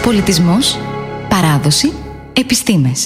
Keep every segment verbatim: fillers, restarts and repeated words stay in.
Πολιτισμός, παράδοση, επιστήμες.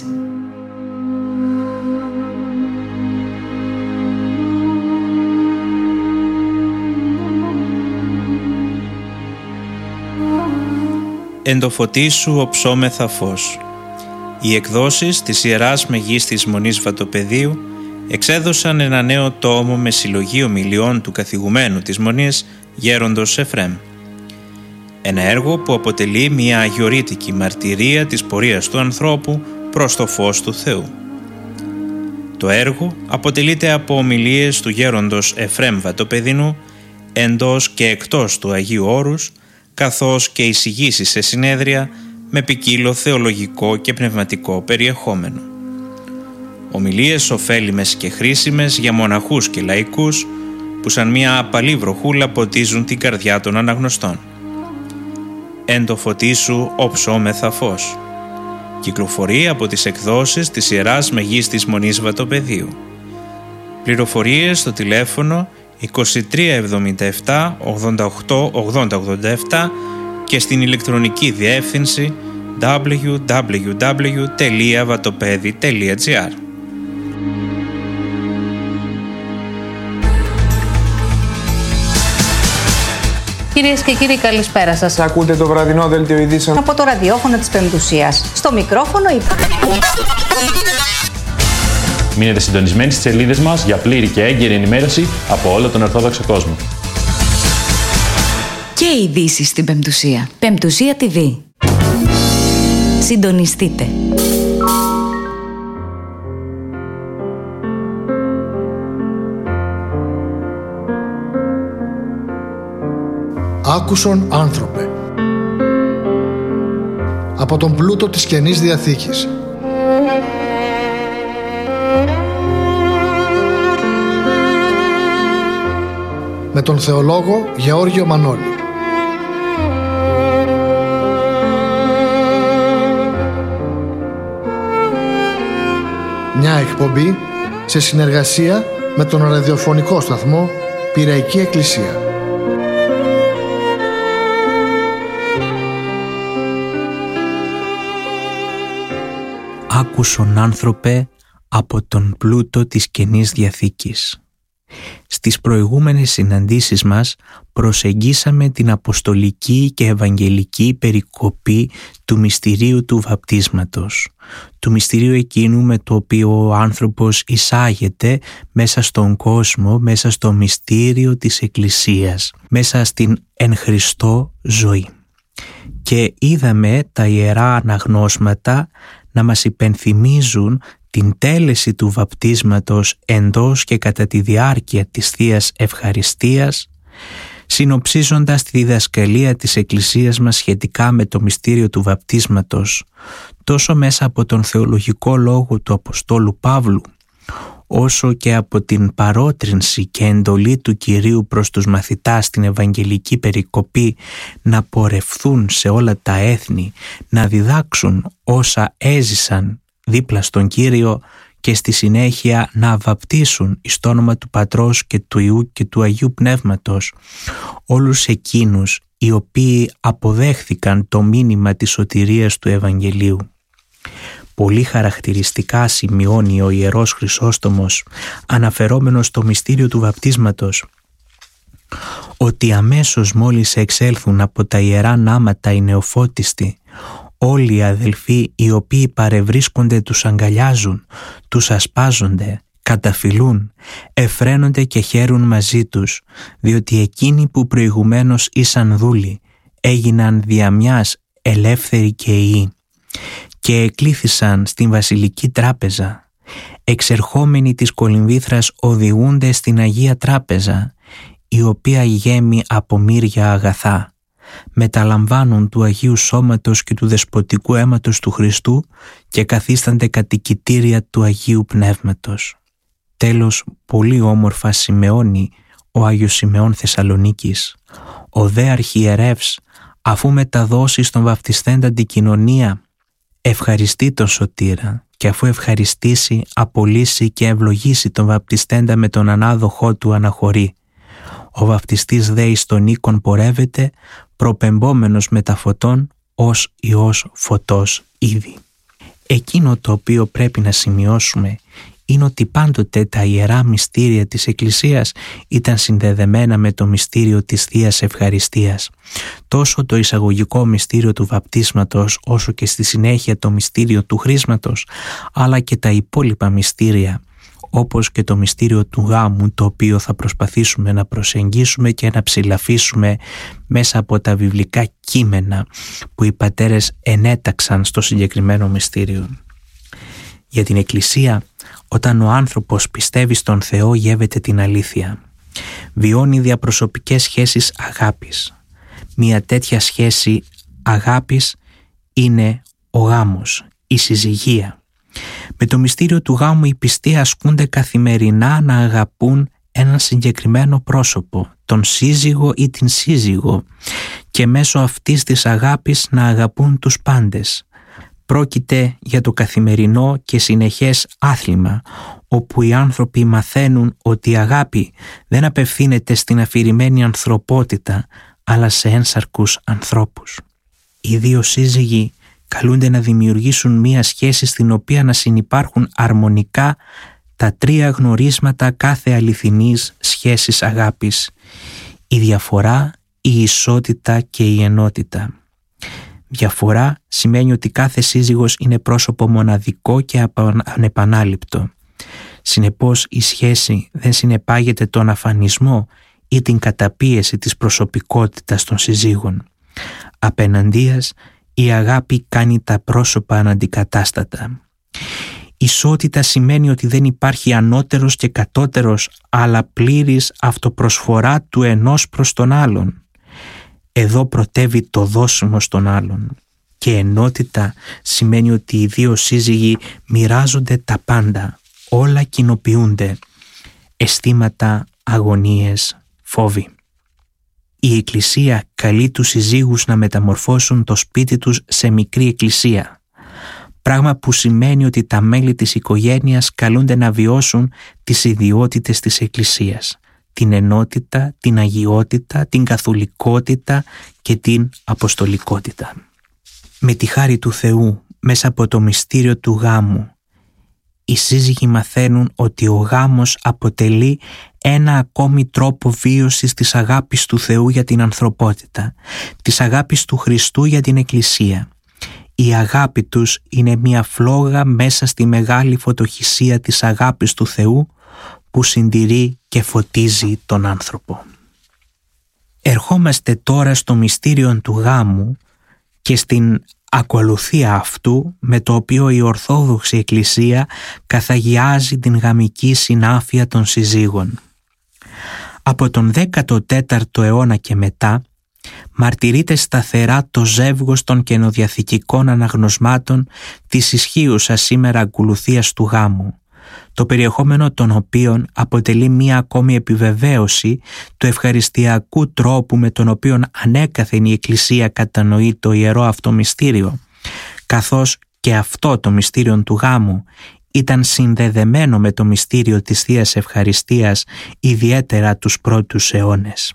Εν το φωτί σου οψόμεθα φως. Οι εκδόσεις της Ιεράς Μεγίστης Μονής Βατοπεδίου εξέδωσαν ένα νέο τόμο με συλλογή ομιλιών του καθηγουμένου της Μονής, Γέροντος Εφραίμ. Ένα έργο που αποτελεί μια αγιορείτικη μαρτυρία της πορείας του ανθρώπου προς το φως του Θεού. Το έργο αποτελείται από ομιλίες του Γέροντος Εφραίμ Βατοπεδινού εντός και εκτός του Αγίου Όρους, καθώς και εισηγήσεις σε συνέδρια με ποικίλο θεολογικό και πνευματικό περιεχόμενο. Ομιλίες ωφέλιμες και χρήσιμες για μοναχούς και λαϊκούς που σαν μια απαλή βροχούλα ποτίζουν την καρδιά των αναγνωστών. Εν το φωτί σου οψόμεθα φως. Κυκλοφορεί από τις εκδόσεις της Ιεράς Μεγίστης Μονής Βατοπεδίου. Πληροφορίες στο τηλέφωνο είκοσι τρία εβδομήντα επτά ογδόντα οκτώ ογδόντα ογδόντα επτά και στην ηλεκτρονική διεύθυνση double-u double-u double-u τελεία vatopedi τελεία gr. Κυρίες και κύριοι, καλησπέρα σας. Ακούτε το βραδινό δελτίο ειδήσεων από το ραδιόφωνο της Πεμπτουσίας. Στο μικρόφωνο η... Μείνετε συντονισμένοι στις σελίδες μας για πλήρη και έγκαιρη ενημέρωση από όλο τον Ορθόδοξο κόσμο. Και ειδήσεις στην Πεμπτουσία. Πεμπτουσία τι βι. Συντονιστείτε. Άκουσον άνθρωπε. Από τον πλούτο της Καινής Διαθήκης. Με τον θεολόγο Γεώργιο Μανώλη. Μια εκπομπή σε συνεργασία με τον ραδιοφωνικό σταθμό Πειραϊκή Εκκλησία. Άκουσον άνθρωπε από τον πλούτο της Καινής Διαθήκης. Στις προηγούμενες συναντήσεις μας προσεγγίσαμε την αποστολική και ευαγγελική περικοπή του μυστηρίου του βαπτίσματος, του μυστηρίου εκείνου με το οποίο ο άνθρωπος εισάγεται μέσα στον κόσμο, μέσα στο μυστήριο της Εκκλησίας, μέσα στην εν Χριστώ ζωή. Και είδαμε τα ιερά αναγνώσματα να μας υπενθυμίζουν την τέλεση του βαπτίσματος εντός και κατά τη διάρκεια της Θείας Ευχαριστίας, συνοψίζοντας τη διδασκαλία της Εκκλησίας μας σχετικά με το μυστήριο του βαπτίσματος, τόσο μέσα από τον θεολογικό λόγο του Αποστόλου Παύλου, όσο και από την παρότρινση και εντολή του Κυρίου προς τους μαθητάς στην Ευαγγελική περικοπή να πορευθούν σε όλα τα έθνη, να διδάξουν όσα έζησαν δίπλα στον Κύριο και στη συνέχεια να βαπτίσουν εις το όνομα του Πατρός και του Υιού και του Αγίου Πνεύματος όλους εκείνους οι οποίοι αποδέχθηκαν το μήνυμα της σωτηρίας του Ευαγγελίου. Πολύ χαρακτηριστικά σημειώνει ο Ιερός Χρυσόστομος, αναφερόμενος στο μυστήριο του βαπτίσματος, ότι αμέσως μόλις εξέλθουν από τα ιερά νάματα οι νεοφώτιστοι, όλοι οι αδελφοί οι οποίοι παρευρίσκονται τους αγκαλιάζουν, τους ασπάζονται, καταφυλούν, εφραίνονται και χαίρουν μαζί τους, διότι εκείνοι που προηγουμένως ήσαν δούλοι έγιναν δια μιας ελεύθεροι και ιοί και εκλήθησαν στην Βασιλική Τράπεζα. Εξερχόμενοι της Κολυμβήθρας οδηγούνται στην Αγία Τράπεζα, η οποία γέμει από μύρια αγαθά. Μεταλαμβάνουν του Αγίου Σώματος και του δεσποτικού αίματος του Χριστού και καθίστανται κατοικητήρια του Αγίου Πνεύματος. Τέλος, πολύ όμορφα σημειώνει ο Άγιος Σημεών Θεσσαλονίκης. Ο δε αρχιερεύς, αφού μεταδώσει στον βαπτιστέντα την κοινωνία, ευχαριστεί τον σωτήρα και αφού ευχαριστήσει, απολύσει και ευλογήσει τον βαπτιστέντα με τον ανάδοχό του αναχωρεί. Ο βαπτιστής δε εις τον οίκον πορεύεται, προπεμπόμενος με τα φωτών, ως Υιός φωτός ήδη. Εκείνο το οποίο πρέπει να σημειώσουμε είναι ότι πάντοτε τα ιερά μυστήρια της Εκκλησίας ήταν συνδεδεμένα με το μυστήριο της Θείας Ευχαριστίας. Τόσο το εισαγωγικό μυστήριο του βαπτίσματος, όσο και στη συνέχεια το μυστήριο του χρίσματος, αλλά και τα υπόλοιπα μυστήρια, όπως και το μυστήριο του γάμου, το οποίο θα προσπαθήσουμε να προσεγγίσουμε και να ψηλαφίσουμε μέσα από τα βιβλικά κείμενα που οι πατέρες ενέταξαν στο συγκεκριμένο μυστήριο. Για την Εκκλησία, όταν ο άνθρωπος πιστεύει στον Θεό, γεύεται την αλήθεια. Βιώνει διαπροσωπικές σχέσεις αγάπης. Μια τέτοια σχέση αγάπης είναι ο γάμος, η συζυγία. Με το μυστήριο του γάμου οι πιστοί ασκούνται καθημερινά να αγαπούν έναν συγκεκριμένο πρόσωπο, τον σύζυγο ή την σύζυγο, και μέσω αυτής της αγάπης να αγαπούν τους πάντες. Πρόκειται για το καθημερινό και συνεχές άθλημα, όπου οι άνθρωποι μαθαίνουν ότι η αγάπη δεν απευθύνεται στην αφηρημένη ανθρωπότητα, αλλά σε ένσαρκους ανθρώπους. Οι δύο σύζυγοι καλούνται να δημιουργήσουν μία σχέση στην οποία να συνυπάρχουν αρμονικά τα τρία γνωρίσματα κάθε αληθινής σχέσης αγάπης: η διαφορά, η ισότητα και η ενότητα. Διαφορά σημαίνει ότι κάθε σύζυγος είναι πρόσωπο μοναδικό και ανεπανάληπτο. Συνεπώς η σχέση δεν συνεπάγεται τον αφανισμό ή την καταπίεση της προσωπικότητας των συζύγων. Απέναντίας, η αγάπη κάνει τα πρόσωπα αναντικατάστατα. Ισότητα σημαίνει ότι δεν υπάρχει ανώτερος και κατώτερος, αλλά πλήρης αυτοπροσφορά του ενός προς τον άλλον. Εδώ πρωτεύει το δώσιμο στον άλλον. Και ενότητα σημαίνει ότι οι δύο σύζυγοι μοιράζονται τα πάντα, όλα κοινοποιούνται, αισθήματα, αγωνίες, φόβοι. Η Εκκλησία καλεί τους συζύγους να μεταμορφώσουν το σπίτι τους σε μικρή εκκλησία, πράγμα που σημαίνει ότι τα μέλη της οικογένειας καλούνται να βιώσουν τις ιδιότητες της Εκκλησίας, την ενότητα, την αγιότητα, την καθολικότητα και την αποστολικότητα. Με τη χάρη του Θεού, μέσα από το μυστήριο του γάμου, οι σύζυγοι μαθαίνουν ότι ο γάμος αποτελεί ένα ακόμη τρόπο βίωσης της αγάπης του Θεού για την ανθρωπότητα, της αγάπης του Χριστού για την Εκκλησία. Η αγάπη τους είναι μια φλόγα μέσα στη μεγάλη φωτοχυσία της αγάπης του Θεού που συντηρεί και φωτίζει τον άνθρωπο. Ερχόμαστε τώρα στο μυστήριο του γάμου και στην ακολουθία αυτού, με το οποίο η Ορθόδοξη Εκκλησία καθαγιάζει την γαμική συνάφεια των συζύγων. Από τον δέκατο τέταρτο αιώνα και μετά μαρτυρείται σταθερά το ζεύγος των καινοδιαθηκικών αναγνωσμάτων της ισχύουσας σήμερα ακολουθίας του γάμου, το περιεχόμενο των οποίων αποτελεί μία ακόμη επιβεβαίωση του ευχαριστιακού τρόπου με τον οποίο ανέκαθεν η Εκκλησία κατανοεί το ιερό αυτό μυστήριο, καθώς και αυτό το μυστήριο του γάμου ήταν συνδεδεμένο με το μυστήριο της Θείας Ευχαριστίας, ιδιαίτερα τους πρώτους αιώνες.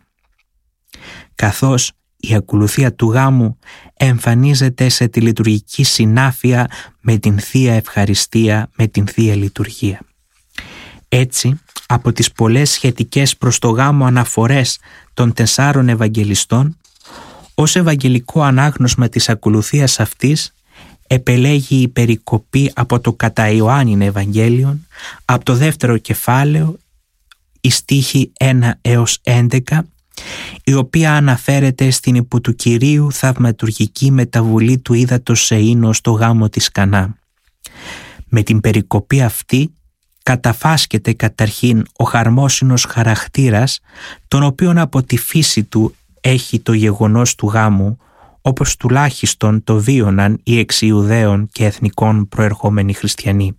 Καθώς η ακολουθία του γάμου εμφανίζεται σε τη λειτουργική συνάφεια με την Θεία Ευχαριστία, με την Θεία Λειτουργία. Έτσι, από τις πολλές σχετικές προς το γάμο αναφορές των τεσσάρων Ευαγγελιστών, ως ευαγγελικό ανάγνωσμα της ακολουθίας αυτής επελέγει η περικοπή από το κατά Ιωάννην Ευαγγέλιον, από το δεύτερο κεφάλαιο, οι στίχοι ένα έως έντεκα, η οποία αναφέρεται στην υπό του Κυρίου θαυματουργική μεταβολή του ύδατος σε ίνο στο γάμο της Κανά. Με την περικοπή αυτή καταφάσκεται καταρχήν ο χαρμόσυνος χαρακτήρας, τον οποίον από τη φύση του έχει το γεγονός του γάμου, όπως τουλάχιστον το βίωναν οι εξ Ιουδαίων και εθνικών προερχόμενοι χριστιανοί.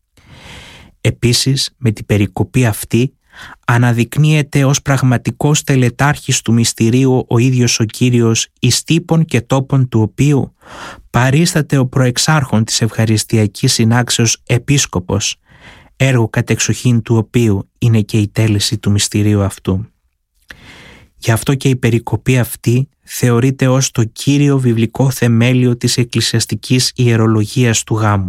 Επίσης, με την περικοπή αυτή αναδεικνύεται ως πραγματικός τελετάρχης του μυστηρίου ο ίδιος ο Κύριος, εις τύπων και τόπων του οποίου παρίσταται ο προεξάρχον της ευχαριστιακής συνάξεως επίσκοπος, έργο κατεξοχήν του οποίου είναι και η τέλεση του μυστηρίου αυτού. Γι' αυτό και η περικοπή αυτή θεωρείται ως το κύριο βιβλικό θεμέλιο της εκκλησιαστικής ιερολογίας του γάμου.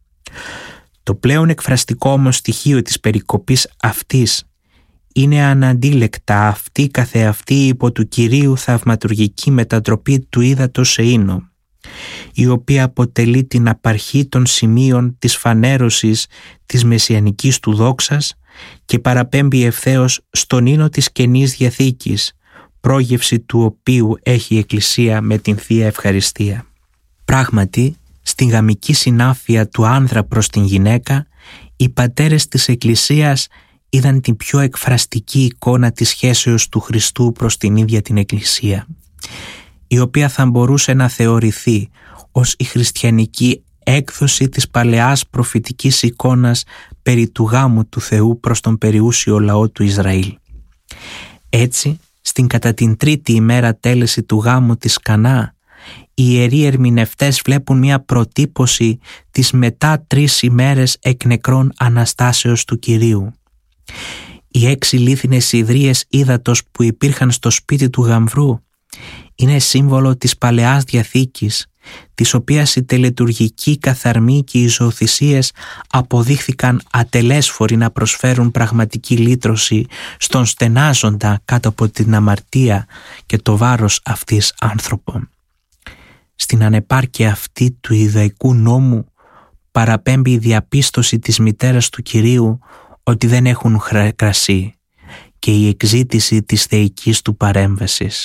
Το πλέον εκφραστικό όμως στοιχείο της περικοπής αυτής είναι αναντίλεκτα αυτή καθεαυτή υπό του Κυρίου θαυματουργική μετατροπή του ύδατος σε ίνο, η οποία αποτελεί την απαρχή των σημείων της φανέρωσης της μεσιανικής του δόξας και παραπέμπει ευθέως στον ίνο της Καινής Διαθήκης, πρόγευση του οποίου έχει η Εκκλησία με την Θεία Ευχαριστία. Πράγματι, στην γαμική συνάφεια του άνδρα προς την γυναίκα, οι πατέρες της Εκκλησίας είδαν την πιο εκφραστική εικόνα της σχέσεως του Χριστού προς την ίδια την Εκκλησία, η οποία θα μπορούσε να θεωρηθεί ως η χριστιανική έκδοση της παλαιάς προφητικής εικόνας περί του γάμου του Θεού προς τον περιούσιο λαό του Ισραήλ. Έτσι, στην κατά την τρίτη ημέρα τέλεση του γάμου της Κανά, οι ιεροί ερμηνευτές βλέπουν μια προτύπωση της μετά τρεις ημέρες εκ νεκρών Αναστάσεως του Κυρίου. Οι έξι λίθινες ιδρύες ύδατος που υπήρχαν στο σπίτι του γαμβρού είναι σύμβολο της Παλαιάς Διαθήκης, της οποίας οι τελετουργικοί καθαρμοί και οι ζωοθυσίες αποδείχθηκαν ατελέσφοροι να προσφέρουν πραγματική λύτρωση στον στενάζοντα κάτω από την αμαρτία και το βάρος αυτής άνθρωπο. Στην ανεπάρκεια αυτή του Ιουδαϊκού νόμου παραπέμπει η διαπίστωση της μητέρας του Κυρίου ότι δεν έχουν κρασί και η εκζήτηση της θεϊκής του παρέμβασης.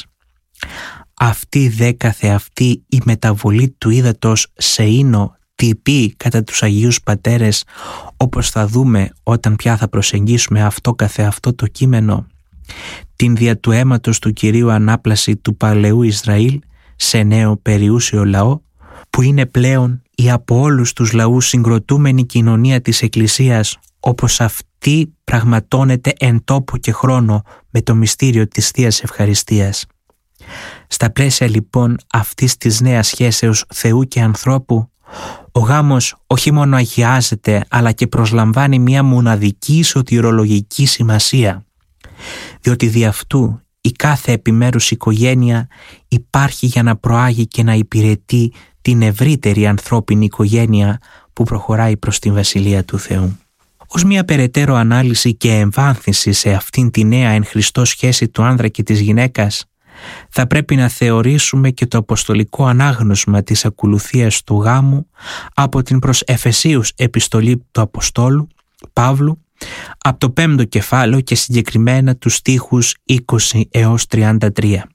Αυτή δε καθεαυτή η μεταβολή του ύδατος σε ίνο τυπεί κατά τους Αγίους Πατέρες, όπως θα δούμε όταν πια θα προσεγγίσουμε αυτό καθεαυτό το κείμενο, την δια του αίματος του Κυρίου ανάπλαση του παλαιού Ισραήλ σε νέο περιούσιο λαό, που είναι πλέον η από όλους τους λαούς συγκροτούμενη κοινωνία της Εκκλησίας, όπως αυτή πραγματώνεται εν τόπο και χρόνο με το μυστήριο της Θείας Ευχαριστίας. Στα πλαίσια λοιπόν αυτής της νέας σχέσεως Θεού και ανθρώπου, ο γάμος όχι μόνο αγιάζεται αλλά και προσλαμβάνει μια μοναδική σωτηρολογική σημασία, διότι δι' αυτού η κάθε επιμέρους οικογένεια υπάρχει για να προάγει και να υπηρετεί την ευρύτερη ανθρώπινη οικογένεια που προχωράει προς την Βασιλεία του Θεού. Ως μια περαιτέρω ανάλυση και εμβάθυνση σε αυτήν τη νέα εν Χριστώ σχέση του άνδρα και της γυναίκας, θα πρέπει να θεωρήσουμε και το αποστολικό ανάγνωσμα της ακολουθίας του γάμου από την προς Εφεσίους επιστολή του Αποστόλου Παύλου, από το πέμπτο κεφάλαιο και συγκεκριμένα τους στίχους είκοσι έως τριάντα τρία.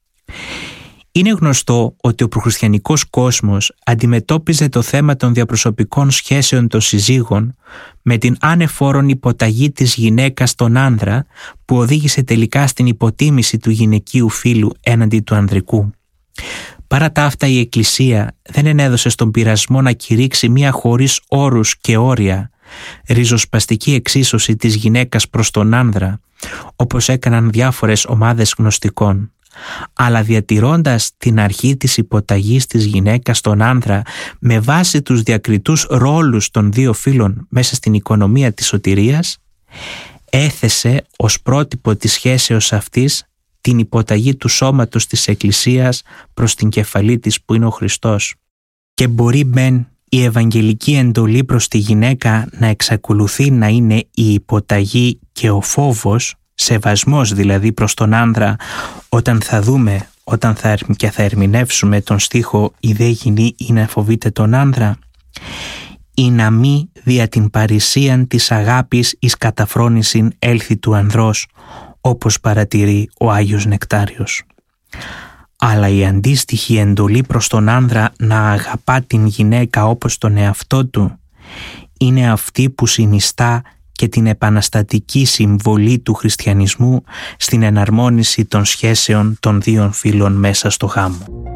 Είναι γνωστό ότι ο προχριστιανικός κόσμος αντιμετώπιζε το θέμα των διαπροσωπικών σχέσεων των συζύγων με την ανεφόρον υποταγή της γυναίκας στον άνδρα, που οδήγησε τελικά στην υποτίμηση του γυναικείου φύλου έναντι του ανδρικού. Παρά τα αυτά, η Εκκλησία δεν ενέδωσε στον πειρασμό να κηρύξει μία χωρίς όρους και όρια ριζοσπαστική εξίσωση της γυναίκας προς τον άνδρα, όπως έκαναν διάφορες ομάδες γνωστικών, αλλά διατηρώντας την αρχή της υποταγής της γυναίκας στον άνδρα με βάση τους διακριτούς ρόλους των δύο φύλων μέσα στην οικονομία της σωτηρίας, έθεσε ως πρότυπο της σχέσεως αυτής την υποταγή του σώματος της Εκκλησίας προς την κεφαλή της που είναι ο Χριστός. Και μπορεί μεν η ευαγγελική εντολή προς τη γυναίκα να εξακολουθεί να είναι η υποταγή και ο φόβος, σεβασμός δηλαδή προς τον άνδρα, όταν θα δούμε, όταν θα, και θα ερμηνεύσουμε τον στίχο «Η δε γυνή ή να φοβείται τον άνδρα», ή να μη δια την παρησίαν της αγάπης εις καταφρόνησιν έλθει του ανδρός, όπως παρατηρεί ο Άγιος Νεκτάριος. Αλλά η αντίστοιχη εντολή προς τον άνδρα να αγαπά την γυναίκα όπως τον εαυτό του είναι αυτή που συνιστά και την επαναστατική συμβολή του χριστιανισμού στην εναρμόνιση των σχέσεων των δύο φύλων μέσα στο γάμο.